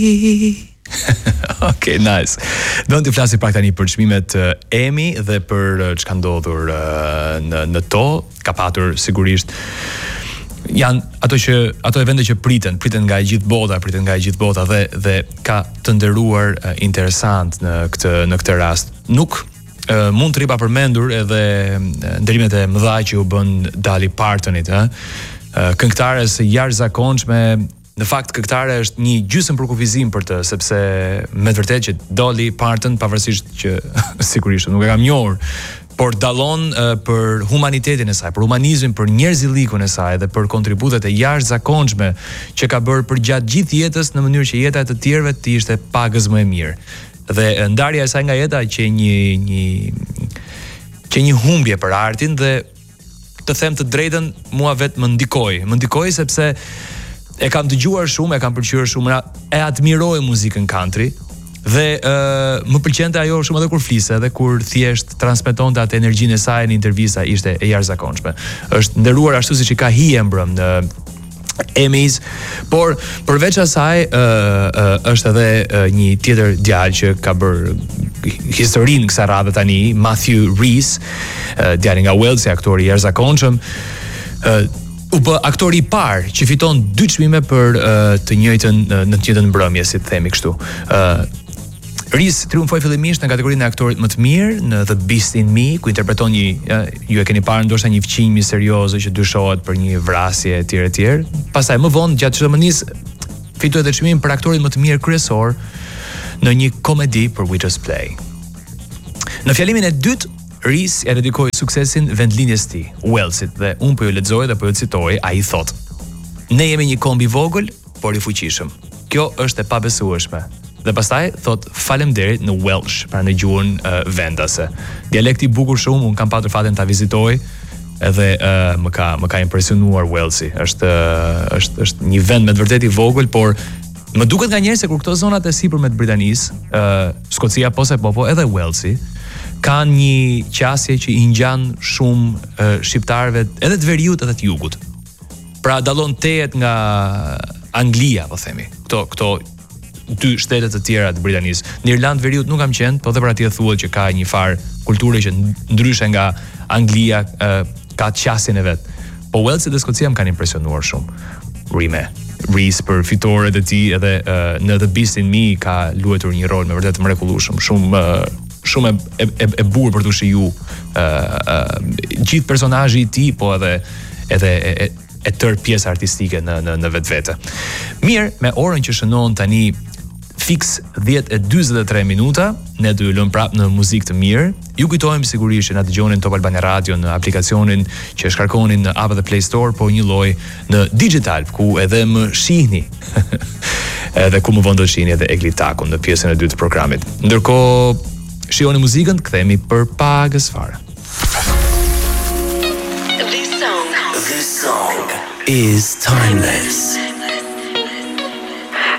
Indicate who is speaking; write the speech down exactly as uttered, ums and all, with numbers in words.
Speaker 1: Okay, nice. Do të flasim pak tani për çmimet uh, Emmy dhe për uh, çka ndodhur uh, në në to, ka patur sigurisht janë ato që ato evente që priten, priten nga e gjithë bota, priten nga e gjithë bota dhe dhe ka të nderuar uh, interesant në këtë në këtë rast. Nuk uh, mund të rri pa përmendur edhe uh, nderimet e mëdha që u bën Dolly Partonit, ë. Uh, këngëtare së jashtëzakonshme. Në fakt këngëtare është një gjysmë për kufizim për të, sepse me të vërtetë që Dolly Parton, pavarësisht që sigurisht nuk e kam njohur, por dallon uh, për humanitetin e saj, për humanizmin, për njerëzillikun e saj dhe për kontributet e jashtëzakonshme që ka bërë për gjatë gjithë jetës në mënyrë që jeta e të tjerëve të ishte pagës më e mirë. Dhe ndarja e saj nga jeta që një një që një humbje për artin dhe të them të drejtën mua vetë më ndikoi, më ndikoi sepse e kam dëgjuar shumë, e kam pëlqyer shumë, e admiroj muzikën country dhe uh, më pëlqente ajo shumë edhe kur fliste, edhe kur thjesht transmetonte atë energjinë e saj në intervista, ishte e jashtëzakonshme. Është nderuar ashtu siç i ka hije mbrëm në Emmys, por përveç asaj uh, uh, është edhe uh, një tjetër djalë që ka bërë historinë kësaj radhe tani, Matthew Rhys, uh, djali nga Wales, aktori i jashtëzakonshëm. Uh, U bë aktori i parë që fiton dy çmime për uh, të njëjtën uh, në të njëjtën mbrëmje, si të themi kështu. Uh, Rhys triumfoi fillimisht në kategorinë e aktorit më të mirë në The Beast in Me, ku interpreton një, uh, ju e keni parë ndoshta një fqinj misterioze që dyshohet për një vrasje etj etj. Pastaj më vonë gjatë ceremonisë fitoi edhe çmimin për aktorin më të mirë kryesor në një komedi për We Just Play. Në fjalimin e dytë Rhys e dedikoi suksesin vendlinjes tij, Walesit, dhe unë po ju lexoj dhe po ju citoj, ai thot: "Ne jemi një kombi vogël, por i fuqishëm. Kjo është e pabesueshme." Dhe pastaj thot faleminderit në Welsh, pra në gjuhën uh, vendase. Dialekti i bukur shumë, unë kam patur fatin ta vizitoj edhe uh, më ka më ka impresionuar Walesi. Është uh, është është një vend me të vërtetë i vogël, por më duket nganjëherë se kur këto zonat e sipërmet Britanisë, uh, Skocia po se po po edhe Walesi, kanë një qasje që i ngjan shumë uh, shqiptarëve edhe të veriut edhe të jugut. Pra dallon tejet nga Anglia, po themi. Këto këto dy shtete të tjera të Britanisë. Në Irland veriut nuk kam qenë, po dhe për atje thuhet që ka një farë kulture që ndryshe nga Anglia, uh, ka qasjen e vet. Po Walesi dhe Skocia më kanë impresionuar shumë. Rime Rhys për fitoret e tij edhe uh, në The Beast in Me ka luajtur një rol me vërtet mrekullueshëm, shumë uh, shumë e, e, e bukur për të shiju uh, uh, gjithë personazhi i tij, po edhe edhe e, e, e tërë pjesa artistike në në në vetvete. Mirë, me orën që shënon tani fiks dhjetë e dyzet e tre minuta, ne do ju lëm prapë në muzikë të mirë. Ju kujtojmë sigurisht që na dëgjonin Top Albania Radio në aplikacionin që shkarkonin në App dhe Play Store, po një lloj në digital ku edhe më shihni. Edhe ku më vonë do shihni edhe Eglitakun në pjesën e dytë të programit. Ndërkohë shihoni muzikën, kthehemi për pagës fare.
Speaker 2: This song, this song is timeless.